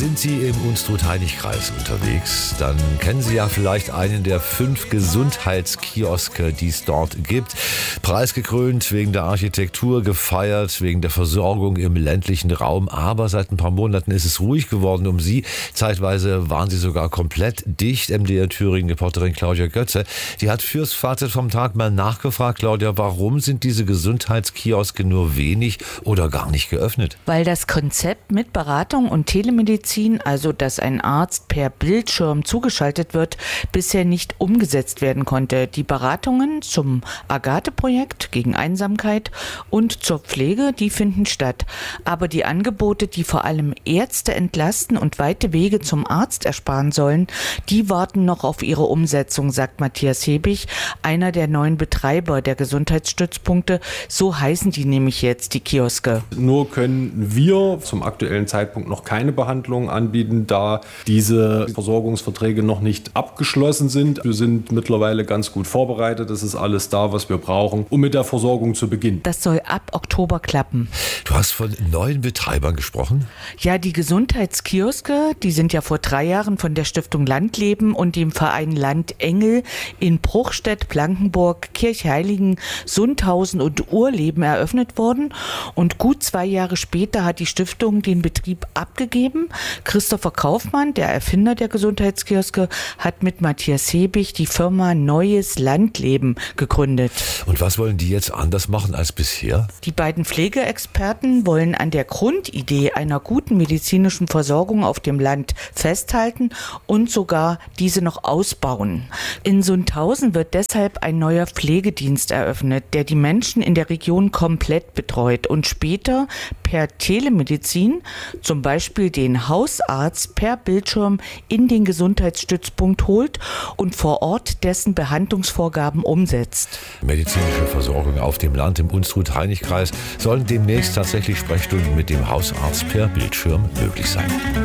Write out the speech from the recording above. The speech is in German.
Sind Sie im Unstrut-Hainich-Kreis unterwegs, dann kennen Sie ja vielleicht einen der 5 Gesundheitskioske, die es dort gibt. Preisgekrönt wegen der Architektur, gefeiert wegen der Versorgung im ländlichen Raum. Aber seit ein paar Monaten ist es ruhig geworden um Sie. Zeitweise waren sie sogar komplett dicht. MDR Thüringen-Reporterin Claudia Götze, die hat fürs Fazit vom Tag mal nachgefragt. Claudia, warum sind diese Gesundheitskioske nur wenig oder gar nicht geöffnet? Weil das Konzept mit Beratung und Telemedizin, also dass ein Arzt per Bildschirm zugeschaltet wird, bisher nicht umgesetzt werden konnte. Die Beratungen zum Agathe-Projekt gegen Einsamkeit und zur Pflege, die finden statt. Aber die Angebote, die vor allem Ärzte entlasten und weite Wege zum Arzt ersparen sollen, die warten noch auf ihre Umsetzung, sagt Matthias Hebig, einer der neuen Betreiber der Gesundheitsstützpunkte. So heißen die nämlich jetzt, die Kioske. Nur können wir zum aktuellen Zeitpunkt noch keine Behandlung anbieten, da diese Versorgungsverträge noch nicht abgeschlossen sind. Wir sind mittlerweile ganz gut vorbereitet. Es ist alles da, was wir brauchen, um mit der Versorgung zu beginnen. Das soll ab Oktober klappen. Du hast von neuen Betreibern gesprochen? Ja, die Gesundheitskioske, die sind ja vor 3 Jahren von der Stiftung Landleben und dem Verein Landengel in Bruchstedt, Blankenburg, Kirchheiligen, Sundhausen und Urleben eröffnet worden. Und gut 2 Jahre später hat die Stiftung den Betrieb abgegeben. Christopher Kaufmann, der Erfinder der Gesundheitskioske, hat mit Matthias Hebig die Firma Neues Landleben gegründet. Und was wollen die jetzt anders machen als bisher? Die beiden Pflegeexperten wollen an der Grundidee einer guten medizinischen Versorgung auf dem Land festhalten und sogar diese noch ausbauen. In Sundhausen wird deshalb ein neuer Pflegedienst eröffnet, der die Menschen in der Region komplett betreut und später per Telemedizin zum Beispiel den Hausarzt per Bildschirm in den Gesundheitsstützpunkt holt und vor Ort dessen Behandlungsvorgaben umsetzt. Medizinische Versorgung auf dem Land im Unstrut-Hainich-Kreis sollen demnächst tatsächlich Sprechstunden mit dem Hausarzt per Bildschirm möglich sein.